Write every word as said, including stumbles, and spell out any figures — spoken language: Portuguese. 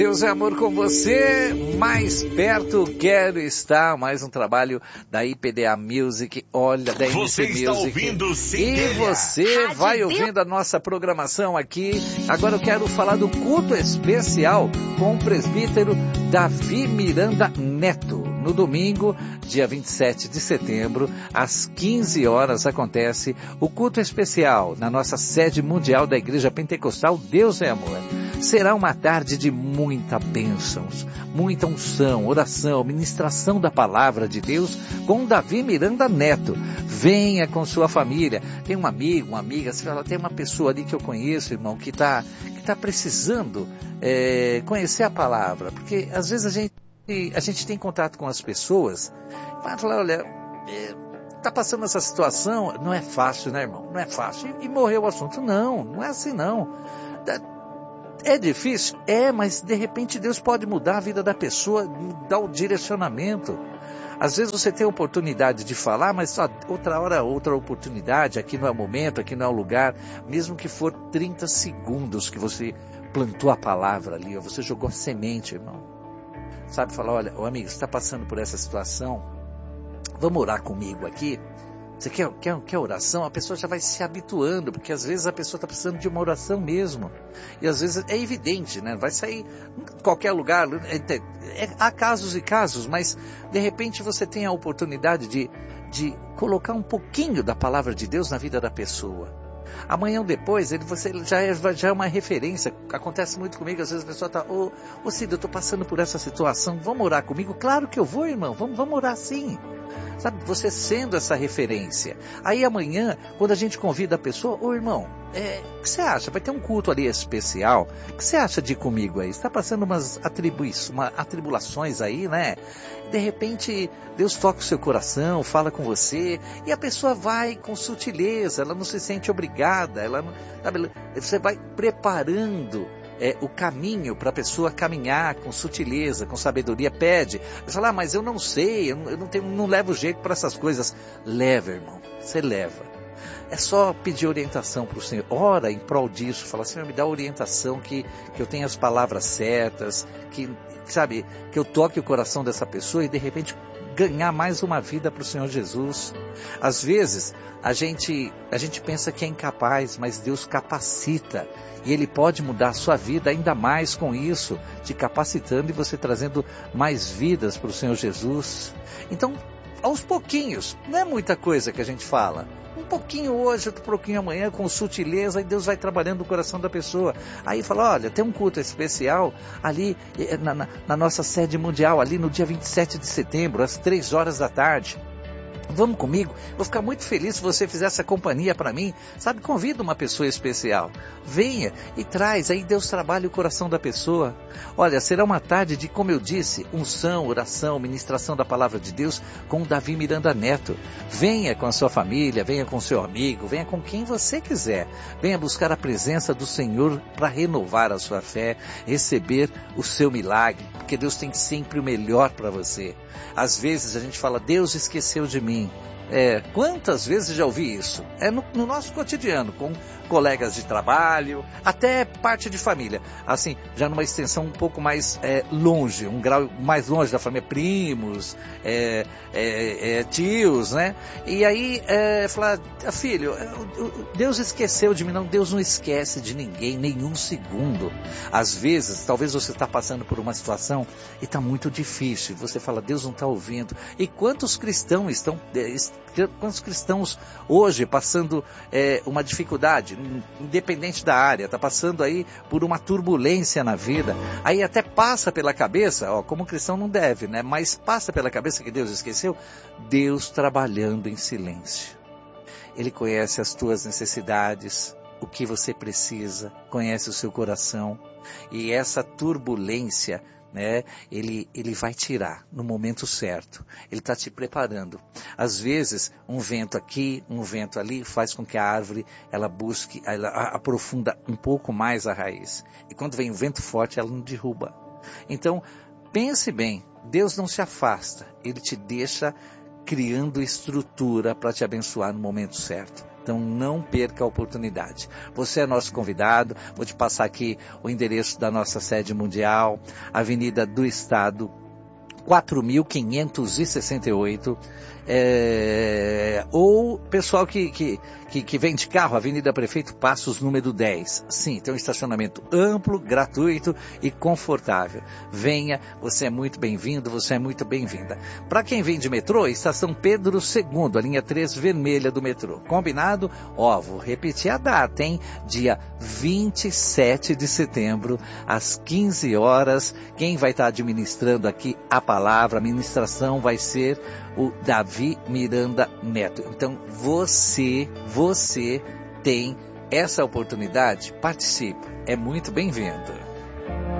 Deus é amor com você, mais perto quero estar, mais um trabalho da I P D A Music, olha, da M C Você está Music. ouvindo E você Rádio vai Deus. ouvindo a nossa programação aqui. Agora eu quero falar do culto especial com o presbítero Davi Miranda Neto. No domingo, dia vinte e sete de setembro, às quinze horas, acontece o culto especial na nossa sede mundial da Igreja Pentecostal Deus é Amor. Será uma tarde de muita bênçãos, muita unção, oração, ministração da palavra de Deus com Davi Miranda Neto. Venha com sua família. Tem um amigo, uma amiga, você fala, tem uma pessoa ali que eu conheço, irmão, que está que tá precisando é, conhecer a palavra. Porque às vezes a gente, a gente tem contato com as pessoas, vai falar, olha, está é, passando essa situação, não é fácil, né, irmão? Não é fácil. E, e morreu o assunto. Não, não é assim não. É difícil? É, mas de repente Deus pode mudar a vida da pessoa, mudar o direcionamento. Às vezes você tem a oportunidade de falar, mas só outra hora, outra oportunidade, aqui não é o momento, aqui não é o lugar, mesmo que for trinta segundos que você plantou a palavra ali, ou você jogou a semente, irmão. Sabe, falar, olha, ô amigo, você está passando por essa situação, vamos orar comigo aqui? Você quer, quer, quer oração? A pessoa já vai se habituando, porque às vezes a pessoa está precisando de uma oração mesmo. E às vezes é evidente, né? Vai sair em qualquer lugar. É, é, há casos e casos, mas de repente você tem a oportunidade de, de colocar um pouquinho da palavra de Deus na vida da pessoa. Amanhã ou depois, ele, você já é, já é uma referência. Acontece muito comigo, às vezes a pessoa está, ô, ô Cida, eu estou passando por essa situação, vamos orar comigo? Claro que eu vou, irmão, vamos, vamos orar sim. Sabe, você sendo essa referência. Aí amanhã, quando a gente convida a pessoa, ô irmão, é, o que você acha? Vai ter um culto ali especial. O que você acha de ir comigo aí? Você está passando umas atribuições, uma, atribulações aí, né? De repente, Deus toca o seu coração, fala com você, e a pessoa vai com sutileza, ela não se sente obrigada, ela não, sabe, você vai preparando É, o caminho para a pessoa caminhar com sutileza, com sabedoria. Pede, você fala, ah, mas eu não sei, eu não, eu não, tenho, não levo jeito para essas coisas. Leva, irmão, você leva. É só pedir orientação para o Senhor, ora em prol disso, fala, Senhor, me dá orientação, que, que eu tenha as palavras certas, que, sabe, que eu toque o coração dessa pessoa e de repente ganhar mais uma vida para o Senhor Jesus. Às vezes a gente, a gente pensa que é incapaz, mas Deus capacita. E Ele pode mudar a sua vida ainda mais com isso, te capacitando e você trazendo mais vidas para o Senhor Jesus. Então, aos pouquinhos, não é muita coisa que a gente fala. Um pouquinho hoje, outro pouquinho amanhã, com sutileza, e Deus vai trabalhando no coração da pessoa. Aí fala, olha, tem um culto especial ali na, na, na nossa sede mundial, ali no dia vinte e sete de setembro, às três horas da tarde. Vamos comigo, vou ficar muito feliz se você fizer essa companhia para mim, sabe, convida uma pessoa especial, venha e traz, aí Deus trabalha o coração da pessoa. Olha, será uma tarde de, como eu disse, unção, oração, ministração da palavra de Deus com Davi Miranda Neto. Venha com a sua família, venha com seu amigo, venha com quem você quiser, venha buscar a presença do Senhor para renovar a sua fé, receber o seu milagre, porque Deus tem sempre o melhor para você. Às vezes a gente fala, Deus esqueceu de mim. É, quantas vezes já ouvi isso? É no, no nosso cotidiano, com colegas de trabalho, até parte de família. Assim, já numa extensão um pouco mais é, longe, um grau mais longe da família, primos, é, é, é, tios, né? E aí, é, falar, filho, Deus esqueceu de mim. Não, Deus não esquece de ninguém, nenhum segundo. Às vezes, talvez você está passando por uma situação e está muito difícil. Você fala, Deus não está ouvindo. E quantos cristãos estão... Quantos cristãos hoje passando é, uma dificuldade, independente da área, está passando aí por uma turbulência na vida, aí até passa pela cabeça, ó, como cristão não deve, né? Mas passa pela cabeça que Deus esqueceu, Deus trabalhando em silêncio. Ele conhece as tuas necessidades, o que você precisa, conhece o seu coração, e essa turbulência, né, ele, ele vai tirar no momento certo. Ele está te preparando. Às vezes, um vento aqui, um vento ali, faz com que a árvore, ela busque, ela aprofunda um pouco mais a raiz. E quando vem um vento forte, ela não derruba. Então, pense bem, Deus não se afasta. Ele te deixa criando estrutura para te abençoar no momento certo. Então não perca a oportunidade. Você é nosso convidado, vou te passar aqui o endereço da nossa sede mundial, Avenida do Estado, quatro mil quinhentos e sessenta e oito, é, ou pessoal que, que, que, que vem de carro, Avenida Prefeito Passos, número dez. Sim, tem um estacionamento amplo, gratuito e confortável. Venha, você é muito bem-vindo, você é muito bem-vinda. Para quem vem de metrô, Estação Pedro segundo, a linha três vermelha do metrô. Combinado? Ó, vou repetir a data, hein? Dia vinte e sete de setembro, às quinze horas, quem vai estar administrando aqui a palavra, a ministração vai ser o Davi Miranda Neto. Então você, você tem essa oportunidade, participe, é muito bem-vindo.